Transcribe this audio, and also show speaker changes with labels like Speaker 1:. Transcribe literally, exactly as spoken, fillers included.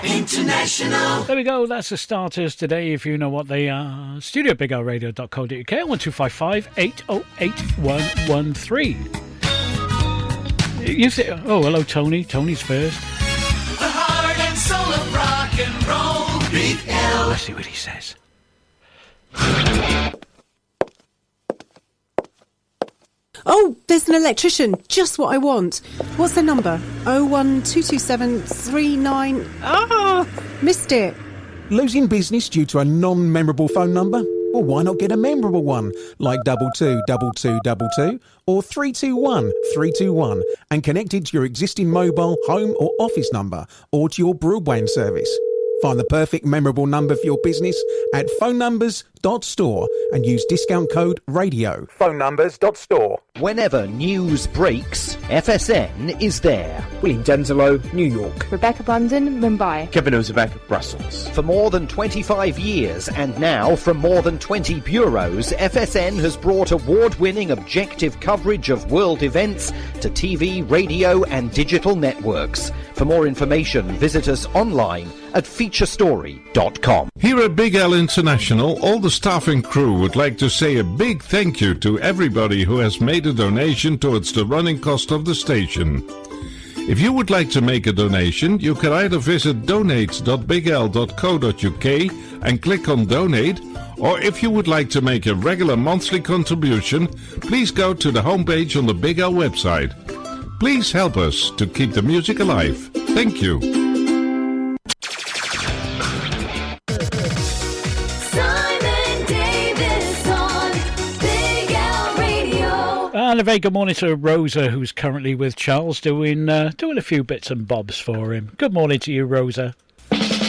Speaker 1: International.
Speaker 2: There we go, that's the starters today, if you know what they are. studio big l radio dot co dot u k, one two five five, eight oh eight, one one three. You say, oh, hello, Tony. Tony's first.
Speaker 1: The heart and soul of rock and roll. Big L.
Speaker 2: Let's see what he says.
Speaker 3: Oh, there's an electrician. Just what I want. What's the number? oh one two two seven three nine... Ah, missed it.
Speaker 4: Losing business due to a non-memorable phone number? Well, why not get a memorable one, like double two double two double two or three two one three two one, and connect it to your existing mobile, home or office number, or to your broadband service. Find the perfect memorable number for your business at phone numbers dot store and use discount code radio. phone numbers dot store.
Speaker 5: Whenever news breaks, F S N is there.
Speaker 6: William Denzelo, New York.
Speaker 7: Rebecca Bundon, Mumbai.
Speaker 6: Kevin Ozebek, Brussels.
Speaker 5: For more than twenty-five years and now from more than twenty bureaus, F S N has brought award-winning objective coverage of world events to T V, radio and digital networks. For more information, visit us online at feature story dot com.
Speaker 8: Here at Big L International, all the staff and crew would like to say a big thank you to everybody who has made a donation towards the running cost of the station. If you would like to make a donation, you can either visit donate dot big l dot co dot u k and click on donate, or if you would like to make a regular monthly contribution, please go to the homepage on the Big L website. Please help us to keep the music alive. Thank you.
Speaker 2: And a very good morning to Rosa, who's currently with Charles, doing uh, doing a few bits and bobs for him. Good morning to you, Rosa.